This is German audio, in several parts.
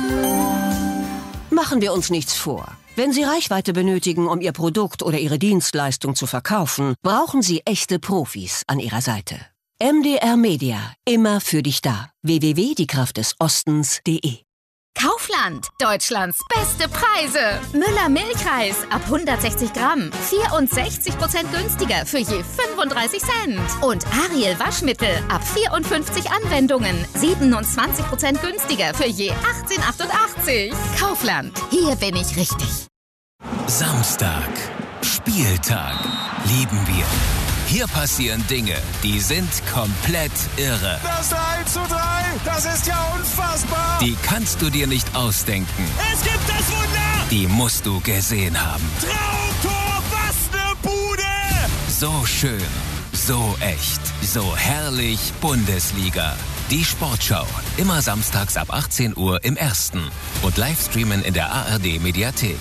Machen wir uns nichts vor. Wenn Sie Reichweite benötigen, um Ihr Produkt oder Ihre Dienstleistung zu verkaufen, brauchen Sie echte Profis an Ihrer Seite. MDR Media, immer für dich da. www.diekraftdesostens.de. Kaufland, Deutschlands beste Preise. Müller Milchreis ab 160 Gramm, 64% günstiger für je 35 Cent. Und Ariel Waschmittel ab 54 Anwendungen, 27% günstiger für je 18,88. Kaufland, hier bin ich richtig. Samstag, Spieltag, lieben wir. Hier passieren Dinge, die sind komplett irre. Das 3:3, das ist ja unfassbar. Die kannst du dir nicht ausdenken. Es gibt das Wunder. Die musst du gesehen haben. Traumtor, was ne Bude. So schön, so echt, so herrlich Bundesliga. Die Sportschau, immer samstags ab 18 Uhr im Ersten und Livestreamen in der ARD-Mediathek.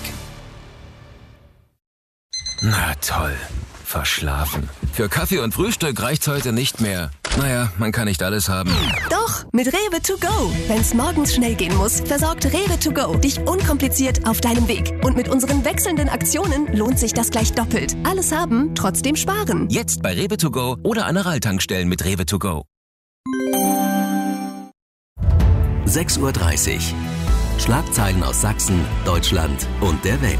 Na toll. Verschlafen. Für Kaffee und Frühstück reicht's heute nicht mehr. Naja, man kann nicht alles haben. Doch, mit Rewe to go. Wenn's morgens schnell gehen muss, versorgt Rewe to go dich unkompliziert auf deinem Weg. Und mit unseren wechselnden Aktionen lohnt sich das gleich doppelt. Alles haben, trotzdem sparen. Jetzt bei Rewe to go oder an Aral-Tankstellen mit Rewe to go. 6:30 Uhr. Schlagzeilen aus Sachsen, Deutschland und der Welt.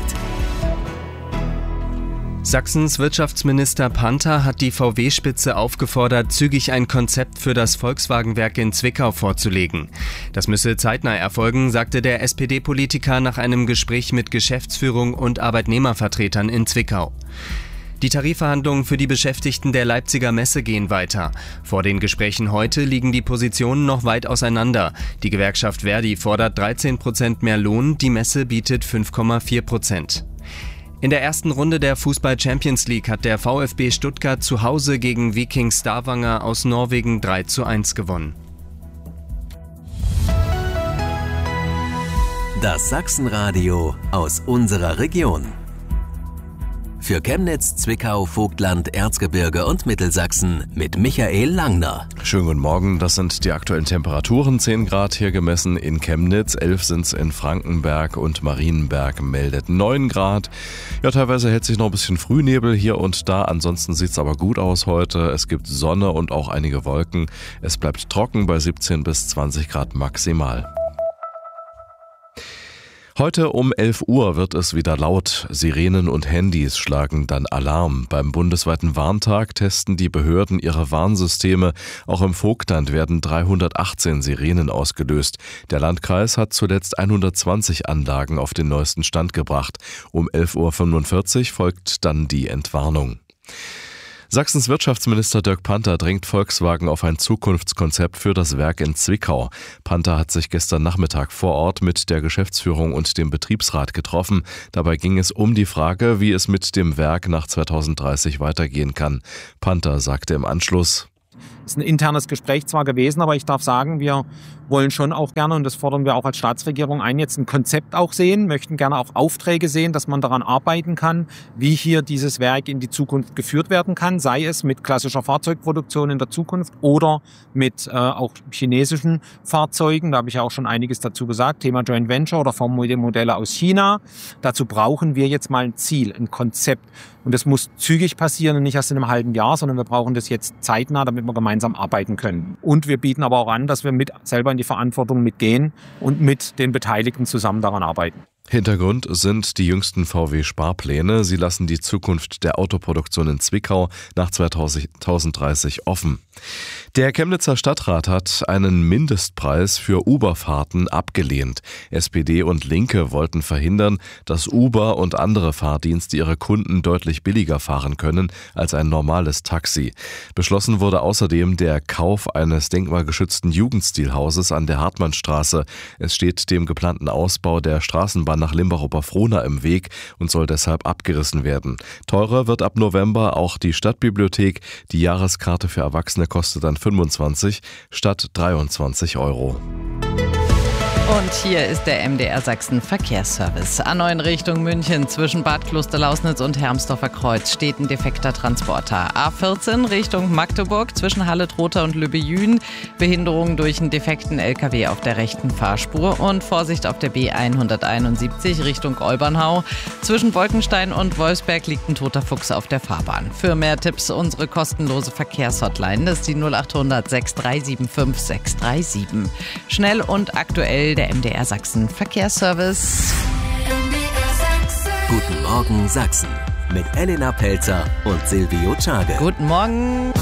Sachsens Wirtschaftsminister Panther hat die VW-Spitze aufgefordert, zügig ein Konzept für das Volkswagen-Werk in Zwickau vorzulegen. Das müsse zeitnah erfolgen, sagte der SPD-Politiker nach einem Gespräch mit Geschäftsführung und Arbeitnehmervertretern in Zwickau. Die Tarifverhandlungen für die Beschäftigten der Leipziger Messe gehen weiter. Vor den Gesprächen heute liegen die Positionen noch weit auseinander. Die Gewerkschaft Verdi fordert 13% mehr Lohn, die Messe bietet 5,4%. In der ersten Runde der Fußball-Champions League hat der VfB Stuttgart zu Hause gegen Viking Stavanger aus Norwegen 3:1 gewonnen. Das Sachsenradio aus unserer Region. Für Chemnitz, Zwickau, Vogtland, Erzgebirge und Mittelsachsen mit Michael Langner. Schönen guten Morgen, das sind die aktuellen Temperaturen. 10 Grad hier gemessen in Chemnitz, 11 sind es in Frankenberg und Marienberg meldet 9 Grad. Ja, teilweise hält sich noch ein bisschen Frühnebel hier und da, ansonsten sieht es aber gut aus heute. Es gibt Sonne und auch einige Wolken. Es bleibt trocken bei 17 bis 20 Grad maximal. Heute um 11 Uhr wird es wieder laut. Sirenen und Handys schlagen dann Alarm. Beim bundesweiten Warntag testen die Behörden ihre Warnsysteme. Auch im Vogtland werden 318 Sirenen ausgelöst. Der Landkreis hat zuletzt 120 Anlagen auf den neuesten Stand gebracht. Um 11:45 Uhr folgt dann die Entwarnung. Sachsens Wirtschaftsminister Dirk Panther drängt Volkswagen auf ein Zukunftskonzept für das Werk in Zwickau. Panther hat sich gestern Nachmittag vor Ort mit der Geschäftsführung und dem Betriebsrat getroffen. Dabei ging es um die Frage, wie es mit dem Werk nach 2030 weitergehen kann. Panther sagte im Anschluss: Es ist ein internes Gespräch zwar gewesen, aber ich darf sagen, wir wollen schon auch gerne, und das fordern wir auch als Staatsregierung ein, jetzt ein Konzept auch sehen, möchten gerne auch Aufträge sehen, dass man daran arbeiten kann, wie hier dieses Werk in die Zukunft geführt werden kann, sei es mit klassischer Fahrzeugproduktion in der Zukunft oder mit auch chinesischen Fahrzeugen. Da habe ich ja auch schon einiges dazu gesagt, Thema Joint Venture oder Modelle aus China. Dazu brauchen wir jetzt mal ein Ziel, ein Konzept. Und das muss zügig passieren und nicht erst in einem halben Jahr, sondern wir brauchen das jetzt zeitnah, damit wir gemeinsam arbeiten können. Und wir bieten aber auch an, dass wir selber in die Verantwortung mitgehen und mit den Beteiligten zusammen daran arbeiten. Hintergrund sind die jüngsten VW-Sparpläne. Sie lassen die Zukunft der Autoproduktion in Zwickau nach 2030 offen. Der Chemnitzer Stadtrat hat einen Mindestpreis für Uber-Fahrten abgelehnt. SPD und Linke wollten verhindern, dass Uber und andere Fahrdienste ihre Kunden deutlich billiger fahren können als ein normales Taxi. Beschlossen wurde außerdem der Kauf eines denkmalgeschützten Jugendstilhauses an der Hartmannstraße. Es steht dem geplanten Ausbau der Straßenbahn nach Limbach-Oberfrohna im Weg und soll deshalb abgerissen werden. Teurer wird ab November auch die Stadtbibliothek. Die Jahreskarte für Erwachsene kostet dann 25 statt 23 €. Und hier ist der MDR Sachsen Verkehrsservice. A9 Richtung München zwischen Bad Klosterlausnitz und Hermsdorfer Kreuz steht ein defekter Transporter. A14 Richtung Magdeburg zwischen Halle-Trotha und Lübbejün. Behinderung durch einen defekten LKW auf der rechten Fahrspur. Und Vorsicht auf der B171 Richtung Olbernhau. Zwischen Wolkenstein und Wolfsberg liegt ein toter Fuchs auf der Fahrbahn. Für mehr Tipps unsere kostenlose Verkehrshotline. Das ist die 0800 6375 637. Schnell und aktuell der MDR Sachsen Verkehrsservice. Guten Morgen Sachsen mit Elena Pelzer und Silvio Czage. Guten Morgen.